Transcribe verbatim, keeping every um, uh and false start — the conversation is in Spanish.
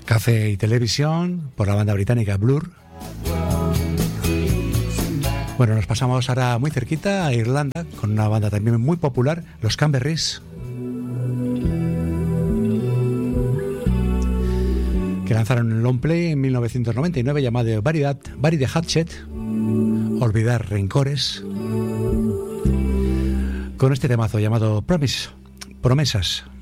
Café y televisión por la banda británica Blur. Bueno, nos pasamos ahora muy cerquita a Irlanda con una banda también muy popular, los Cranberries, que lanzaron un long play en mil novecientos noventa y nueve llamado Bury the Hatchet, Olvidar Rencores, con este temazo llamado Promise, Promesas.